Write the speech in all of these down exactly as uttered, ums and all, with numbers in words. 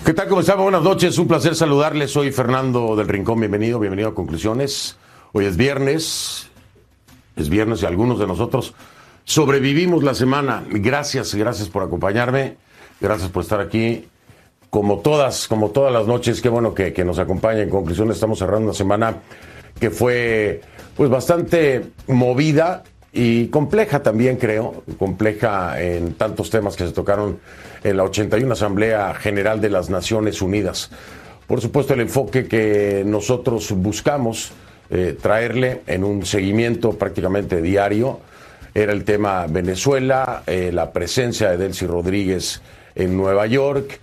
¿Qué tal? ¿Cómo están? Buenas noches, un placer saludarles. Soy Fernando del Rincón, bienvenido, bienvenido a Conclusiones. Hoy es viernes, es viernes y algunos de nosotros sobrevivimos la semana. Gracias, gracias por acompañarme, gracias por estar aquí. Como todas, como todas las noches, qué bueno que, que nos acompañen. En Conclusiones estamos cerrando una semana que fue pues bastante movida y compleja también, creo, compleja en tantos temas que se tocaron en la ochenta y una Asamblea General de las Naciones Unidas. Por supuesto, el enfoque que nosotros buscamos eh, traerle en un seguimiento prácticamente diario era el tema Venezuela, eh, la presencia de Delcy Rodríguez en Nueva York,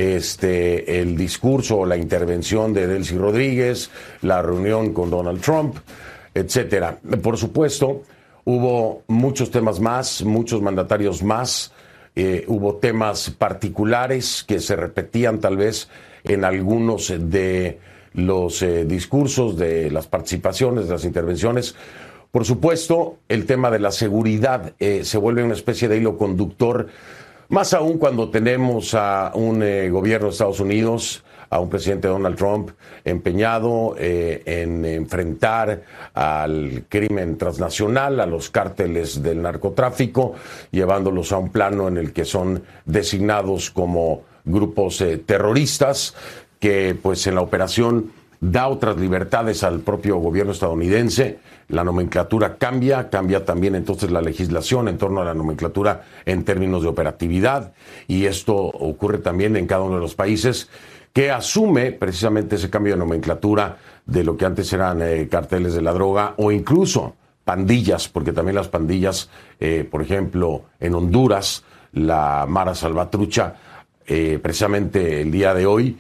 este, el discurso o la intervención de Delcy Rodríguez, la reunión con Donald Trump, etcétera. Por supuesto, hubo muchos temas más, muchos mandatarios más, eh, hubo temas particulares que se repetían tal vez en algunos de los eh, discursos, de las participaciones, de las intervenciones. Por supuesto, el tema de la seguridad eh, se vuelve una especie de hilo conductor, más aún cuando tenemos a un eh, gobierno de Estados Unidos, a un presidente Donald Trump empeñado eh, en enfrentar al crimen transnacional, a los cárteles del narcotráfico, llevándolos a un plano en el que son designados como grupos eh, terroristas, que pues en la operación da otras libertades al propio gobierno estadounidense. La nomenclatura cambia, cambia también entonces la legislación en torno a la nomenclatura en términos de operatividad, y esto ocurre también en cada uno de los países que asume precisamente ese cambio de nomenclatura de lo que antes eran eh, carteles de la droga o incluso pandillas, porque también las pandillas, eh, por ejemplo, en Honduras, la Mara Salvatrucha, eh, precisamente el día de hoy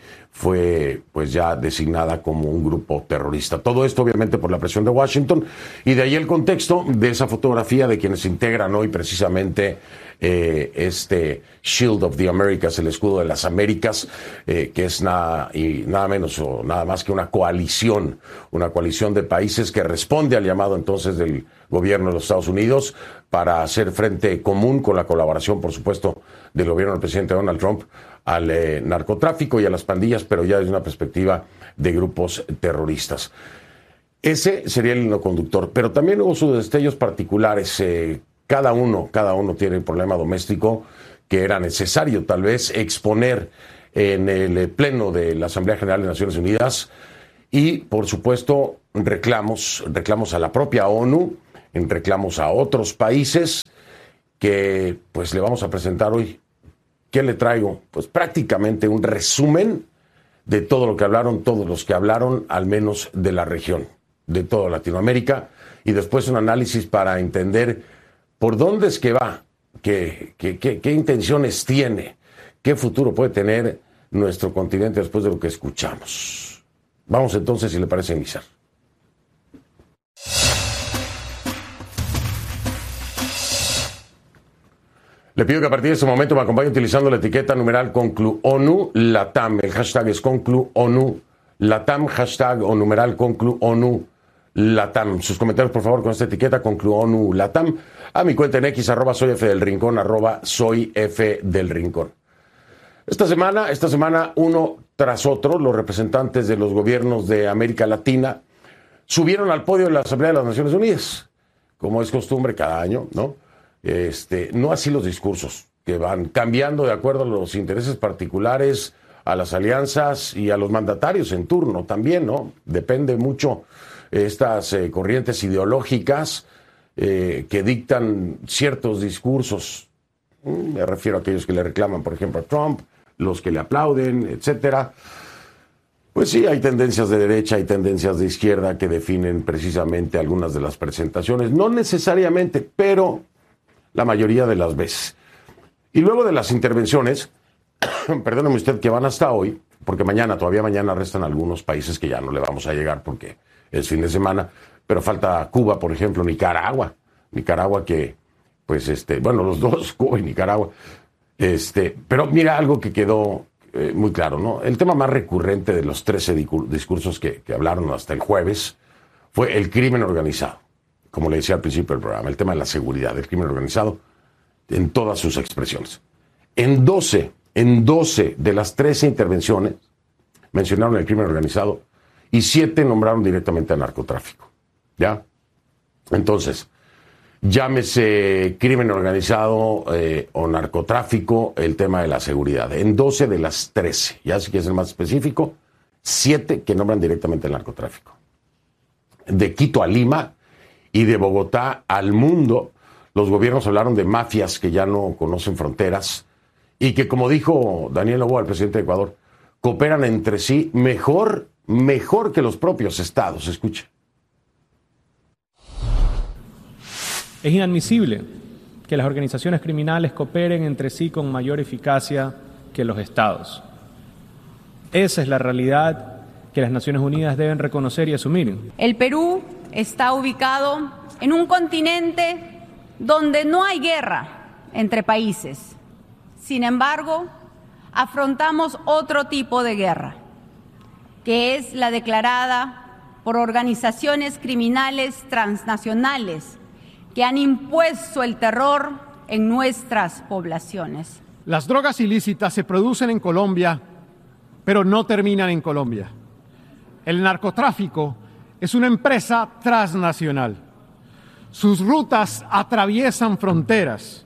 fue pues ya designada como un grupo terrorista. Todo esto obviamente por la presión de Washington, y de ahí el contexto de esa fotografía de quienes integran hoy precisamente eh, este Shield of the Americas, el escudo de las Américas, eh, que es nada, y nada menos o nada más que una coalición, una coalición de países que responde al llamado entonces del gobierno de los Estados Unidos para hacer frente común, con la colaboración, por supuesto, del gobierno del presidente Donald Trump, al eh, narcotráfico y a las pandillas, pero ya desde una perspectiva de grupos terroristas. Ese sería el hilo conductor, pero también hubo sus destellos particulares. Eh, cada uno, cada uno tiene un problema doméstico que era necesario tal vez exponer en el pleno de la Asamblea General de Naciones Unidas, y por supuesto reclamos, reclamos a la propia ONU, en reclamos a otros países que pues le vamos a presentar hoy. ¿Qué le traigo? Pues prácticamente un resumen de todo lo que hablaron, todos los que hablaron, al menos de la región, de toda Latinoamérica, y después un análisis para entender por dónde es que va, qué, qué, qué, qué intenciones tiene, qué futuro puede tener nuestro continente después de lo que escuchamos. Vamos entonces, si le parece, iniciar. Le pido que a partir de este momento me acompañe utilizando la etiqueta numeral ConcluONU Latam. El hashtag es ConcluONU Latam, hashtag o numeral ConcluONU Latam. Sus comentarios, por favor, con esta etiqueta ConcluONU Latam. A mi cuenta en X, arroba soy F del Rincón, arroba soy F del Rincón. Esta semana, esta semana, uno tras otro, los representantes de los gobiernos de América Latina subieron al podio de la Asamblea de las Naciones Unidas, como es costumbre cada año, ¿no? Este, no así los discursos, que van cambiando de acuerdo a los intereses particulares, a las alianzas y a los mandatarios en turno también, ¿no? Depende mucho estas eh, corrientes ideológicas eh, que dictan ciertos discursos. Me refiero a aquellos que le reclaman, por ejemplo, a Trump, los que le aplauden, etcétera. Pues sí, hay tendencias de derecha, hay tendencias de izquierda que definen precisamente algunas de las presentaciones, no necesariamente, pero la mayoría de las veces. Y luego de las intervenciones, perdóneme usted, que van hasta hoy, porque mañana, todavía mañana restan algunos países que ya no le vamos a llegar porque es fin de semana, pero falta Cuba, por ejemplo, Nicaragua, Nicaragua que, pues, este, bueno, los dos, Cuba y Nicaragua, este, pero mira algo que quedó eh, muy claro, ¿no? El tema más recurrente de los trece discursos que, que hablaron hasta el jueves fue el crimen organizado. Como le decía al principio del programa, el tema de la seguridad, del crimen organizado, en todas sus expresiones. En doce, En doce de las trece intervenciones mencionaron el crimen organizado y siete nombraron directamente al narcotráfico. ¿Ya? Entonces, llámese crimen organizado eh, o narcotráfico, el tema de la seguridad. En doce de las trece, ya si quieres ser más específico, siete que nombran directamente al narcotráfico. De Quito a Lima y de Bogotá al mundo, los gobiernos hablaron de mafias que ya no conocen fronteras y que, como dijo Daniel Noboa, el presidente de Ecuador, cooperan entre sí mejor, mejor que los propios estados. Escuche. Es inadmisible que las organizaciones criminales cooperen entre sí con mayor eficacia que los estados. Esa es la realidad que las Naciones Unidas deben reconocer y asumir. El Perú está ubicado en un continente donde no hay guerra entre países. Sin embargo, afrontamos otro tipo de guerra, que es la declarada por organizaciones criminales transnacionales que han impuesto el terror en nuestras poblaciones. Las drogas ilícitas se producen en Colombia, pero no terminan en Colombia. El narcotráfico es una empresa transnacional. Sus rutas atraviesan fronteras.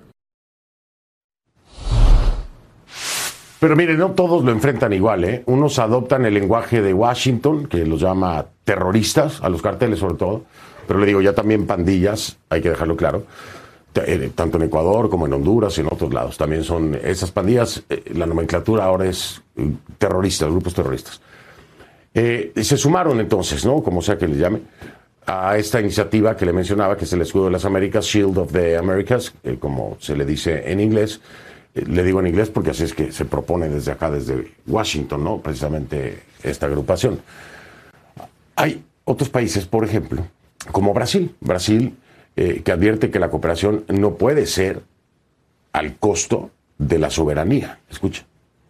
Pero miren, no todos lo enfrentan igual, ¿eh? Unos adoptan el lenguaje de Washington, que los llama terroristas, a los carteles sobre todo, pero le digo, ya también pandillas, hay que dejarlo claro, tanto en Ecuador como en Honduras y en otros lados. También son esas pandillas, la nomenclatura ahora es terroristas, grupos terroristas. Eh, se sumaron entonces, ¿no? Como sea que les llame, a esta iniciativa que le mencionaba, que es el escudo de las Américas, Shield of the Americas, eh, como se le dice en inglés. Eh, le digo en inglés porque así es que se propone desde acá, desde Washington, ¿no? Precisamente esta agrupación. Hay otros países, por ejemplo, como Brasil. Brasil, eh, que advierte que la cooperación no puede ser al costo de la soberanía. Escucha.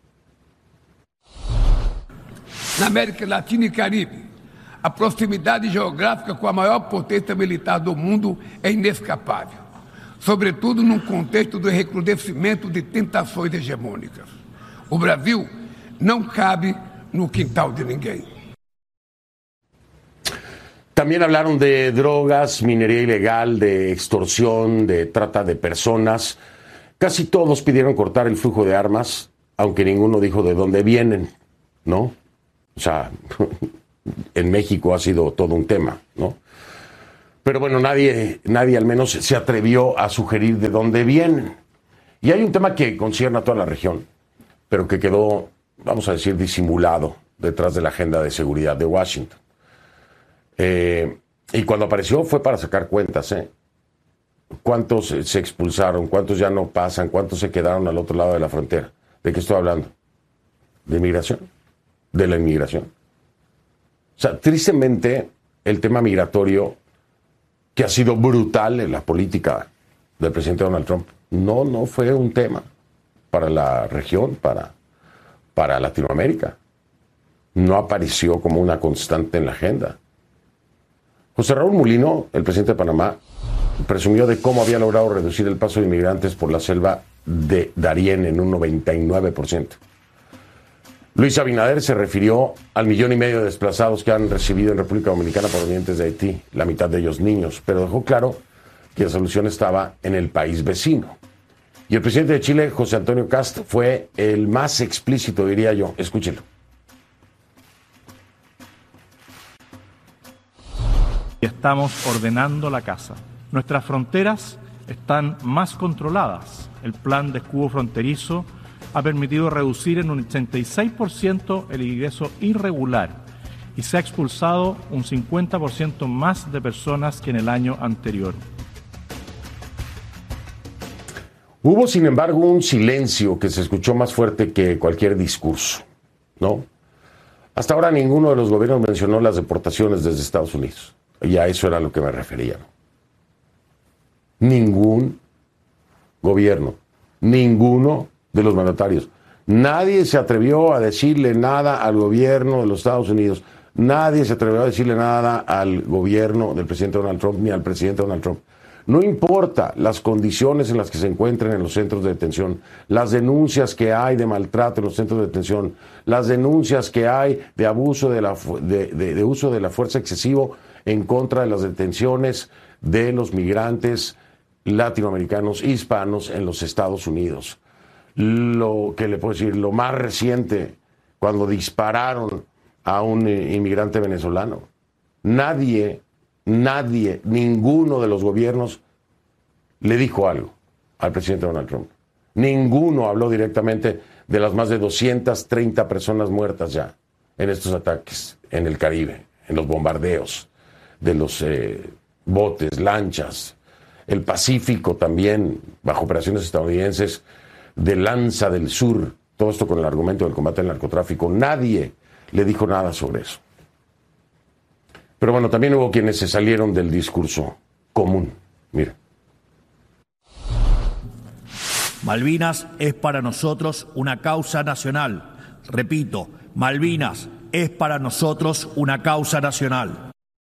Na América Latina e Caribe, a proximidade geográfica com a maior potência militar do mundo é inescapável, sobretudo num contexto do recrudescimento de tentações hegemônicas. O Brasil não cabe no quintal de ninguém. También hablaron de drogas, minería ilegal, de extorsión, de trata de personas. Casi todos pidieron cortar el flujo de armas, aunque ninguno dijo de dónde vienen, ¿no? O sea, en México ha sido todo un tema, ¿no? Pero bueno, nadie, nadie al menos se atrevió a sugerir de dónde vienen. Y hay un tema que concierne a toda la región, pero que quedó, vamos a decir, disimulado detrás de la agenda de seguridad de Washington. Eh, y cuando apareció fue para sacar cuentas, ¿eh? ¿Cuántos se expulsaron? ¿Cuántos ya no pasan? ¿Cuántos se quedaron al otro lado de la frontera? ¿De qué estoy hablando? ¿De inmigración? De la inmigración. O sea, tristemente, el tema migratorio, que ha sido brutal en la política del presidente Donald Trump, no, no fue un tema para la región, para, para Latinoamérica. No apareció como una constante en la agenda. José Raúl Mulino, el presidente de Panamá, presumió de cómo había logrado reducir el paso de inmigrantes por la selva de Darién en un noventa y nueve por ciento. Luis Abinader se refirió al millón y medio de desplazados que han recibido en República Dominicana provenientes de Haití, la mitad de ellos niños, pero dejó claro que la solución estaba en el país vecino. Y el presidente de Chile, José Antonio Kast, fue el más explícito, diría yo. Escúchenlo. Estamos ordenando la casa. Nuestras fronteras están más controladas. El plan de escudo fronterizo ha permitido reducir en un ochenta y seis por ciento el ingreso irregular y se ha expulsado un cincuenta por ciento más de personas que en el año anterior. Hubo, sin embargo, un silencio que se escuchó más fuerte que cualquier discurso, ¿no? Hasta ahora ninguno de los gobiernos mencionó las deportaciones desde Estados Unidos. Y a eso era a lo que me refería, ¿no? Ningún gobierno, ninguno de los mandatarios. Nadie se atrevió a decirle nada al gobierno de los Estados Unidos. Nadie se atrevió a decirle nada al gobierno del presidente Donald Trump ni al presidente Donald Trump. No importa las condiciones en las que se encuentren en los centros de detención, las denuncias que hay de maltrato en los centros de detención, las denuncias que hay de abuso de, la, de, de, de uso de la fuerza excesivo en contra de las detenciones de los migrantes latinoamericanos hispanos en los Estados Unidos. Lo que le puedo decir, lo más reciente, cuando dispararon a un inmigrante venezolano, nadie, nadie, ninguno de los gobiernos le dijo algo al presidente Donald Trump. Ninguno habló directamente de las más de doscientas treinta personas muertas ya en estos ataques en el Caribe, en los bombardeos de los eh, botes, lanchas, el Pacífico también, bajo operaciones estadounidenses, de Lanza del Sur, todo esto con el argumento del combate al narcotráfico. Nadie le dijo nada sobre eso. Pero bueno, también hubo quienes se salieron del discurso común. Mira. Malvinas es para nosotros una causa nacional. Repito, Malvinas es para nosotros una causa nacional.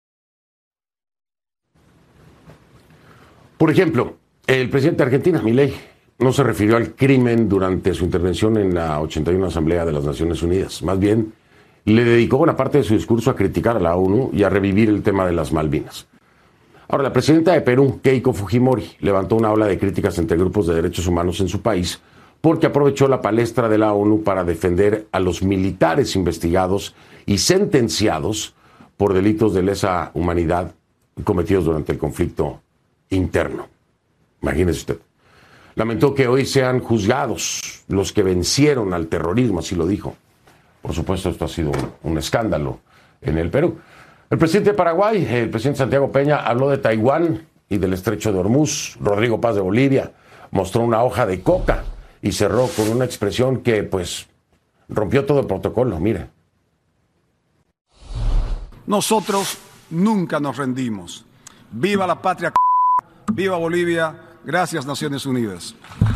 Por ejemplo, el presidente de Argentina, Milei, no se refirió al crimen durante su intervención en la ochenta y una Asamblea de las Naciones Unidas. Más bien, le dedicó buena parte de su discurso a criticar a la ONU y a revivir el tema de las Malvinas. Ahora, la presidenta de Perú, Keiko Fujimori, levantó una ola de críticas entre grupos de derechos humanos en su país porque aprovechó la palestra de la ONU para defender a los militares investigados y sentenciados por delitos de lesa humanidad cometidos durante el conflicto interno. Imagínese usted. Lamentó que hoy sean juzgados los que vencieron al terrorismo, así lo dijo. Por supuesto, esto ha sido un, un escándalo en el Perú. El presidente de Paraguay, el presidente Santiago Peña, habló de Taiwán y del estrecho de Hormuz. Rodrigo Paz de Bolivia mostró una hoja de coca y cerró con una expresión que, pues, rompió todo el protocolo. Mire. Nosotros nunca nos rendimos. ¡Viva la patria! ¡Viva Bolivia! Gracias, Naciones Unidas.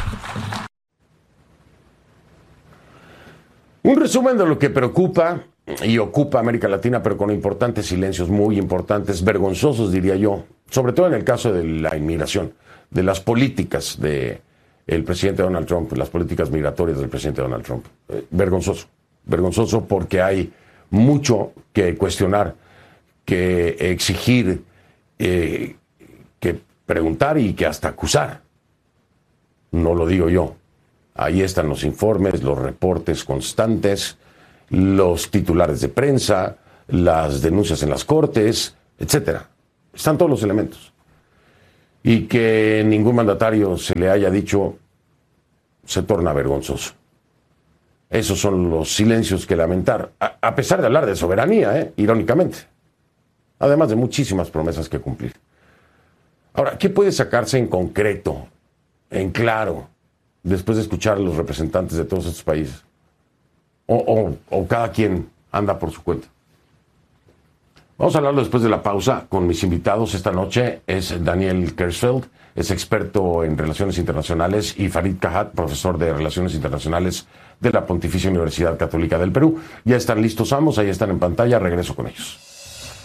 Un resumen de lo que preocupa y ocupa a América Latina, pero con importantes silencios, muy importantes, vergonzosos, diría yo, sobre todo en el caso de la inmigración, de las políticas del presidente Donald Trump, las políticas migratorias del presidente Donald Trump. Eh, vergonzoso, vergonzoso porque hay mucho que cuestionar, que exigir, eh, que preguntar y que hasta acusar. No lo digo yo. Ahí están los informes, los reportes constantes, los titulares de prensa, las denuncias en las cortes, etcétera. Están todos los elementos. Y que ningún mandatario se le haya dicho se torna vergonzoso. Esos son los silencios que lamentar, a, a pesar de hablar de soberanía, ¿eh? Irónicamente. Además de muchísimas promesas que cumplir. Ahora, ¿qué puede sacarse en concreto, en claro, después de escuchar a los representantes de todos estos países? O, o, o cada quien anda por su cuenta. Vamos a hablarlo después de la pausa con mis invitados. Esta noche es Daniel Kersfeld, es experto en relaciones internacionales, y Farid Kahat, profesor de relaciones internacionales de la Pontificia Universidad Católica del Perú. Ya están listos ambos, ahí están en pantalla, regreso con ellos.